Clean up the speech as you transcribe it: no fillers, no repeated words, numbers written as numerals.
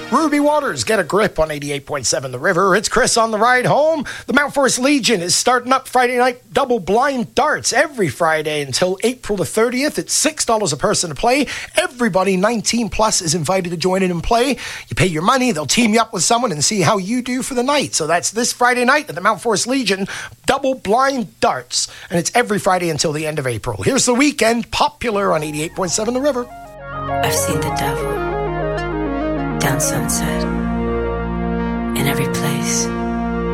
Ruby Waters, get a grip on 88.7 The River. It's Chris on the ride home. The Mount Forest Legion is starting up Friday night double blind darts every Friday until April the 30th. It's $6 a person to play. Everybody 19 plus is invited to join in and play. You pay your money, they'll team you up with someone and see how you do for the night. So that's this Friday night at the Mount Forest Legion, double blind darts. And it's every Friday until the end of April. Here's The Weekend, Popular on 88.7 The River. I've seen the devil down Sunset, in every place.